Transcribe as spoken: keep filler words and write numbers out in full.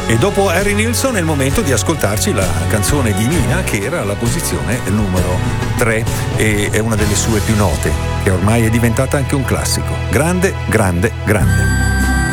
E dopo Harry Nilsson è il momento di ascoltarci la canzone di Nina, che era alla posizione numero tre e è una delle sue più note, che ormai è diventata anche un classico. Grande, grande, grande.